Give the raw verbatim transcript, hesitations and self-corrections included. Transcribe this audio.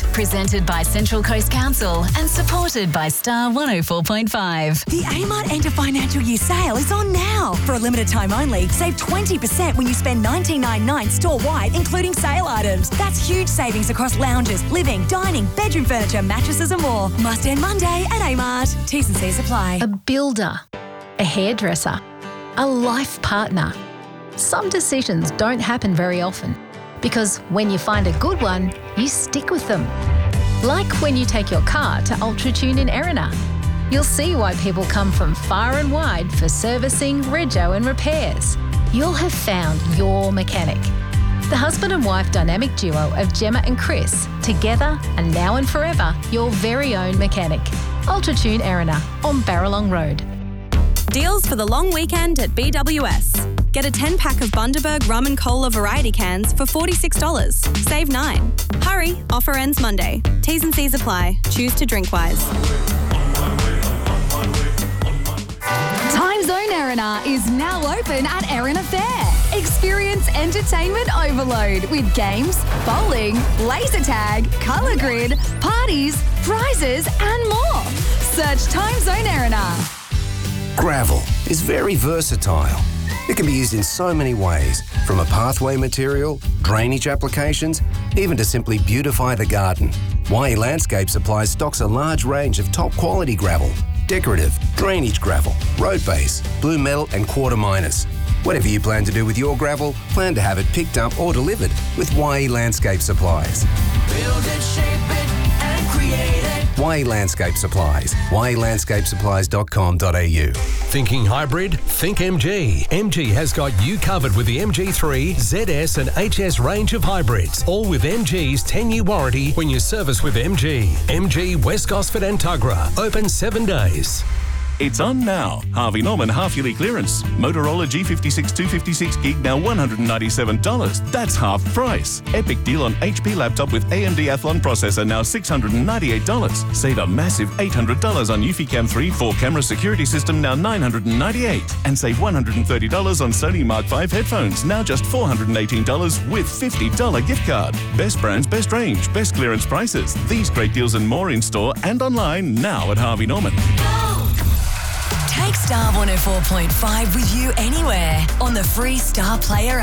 presented by Central Coast Council and supported by Star one oh four point five. The Amart End of Financial Year sale is on now. For a limited time only, save twenty percent when you spend nineteen ninety-nine store-wide, including sale items. That's huge savings across lounges, living, dining, bedroom furniture, mattresses and more. Must end Monday at Amart. T's and C's apply. A builder, a hairdresser, a life partner. Some decisions don't happen very often because when you find a good one, you stick with them. Like when you take your car to UltraTune in Erina. You'll see why people come from far and wide for servicing, rego and repairs. You'll have found your mechanic. The husband and wife dynamic duo of Gemma and Chris, together and now and forever, your very own mechanic. UltraTune Erina on Barralong Road. Deals for the long weekend at B W S. Get a ten pack of Bundaberg Rum and Cola variety cans for forty-six dollars. Save nine. Hurry, offer ends Monday. T's and C's apply. Choose to drink wise. Time Zone Erina is now open at Erina Fair. Experience entertainment overload with games, bowling, laser tag, colour grid, parties, prizes and more. Search Time Zone Erina. Gravel is very versatile. It can be used in so many ways, from a pathway material, drainage applications, even to simply beautify the garden. Y E Landscape Supplies stocks a large range of top quality gravel, decorative, drainage gravel, road base, blue metal and quarter miners. Whatever you plan to do with your gravel, plan to have it picked up or delivered with Y E Landscape Supplies. Build it, shape it and create it. Y E Landscape Supplies. y e landscape supplies dot com dot a u. Thinking hybrid? Think M G. M G has got you covered with the M G three, Z S and H S range of hybrids, all with M G's ten-year warranty when you service with M G. M G West Gosford and Tuggerah. Open seven days. It's on now. Harvey Norman half-yearly clearance. Motorola G fifty-six two fifty-six gig now one hundred ninety-seven dollars. That's half price. Epic deal on H P laptop with A M D Athlon processor now six hundred ninety-eight dollars. Save a massive eight hundred dollars on Eufy-Cam three four-camera security system now nine hundred ninety-eight dollars. And save one hundred thirty dollars on Sony Mark five headphones now just four hundred eighteen dollars with fifty dollars gift card. Best brands, best range, best clearance prices. These great deals and more in store and online now at Harvey Norman. Take Star one oh four point five with you anywhere on the free Star Player app.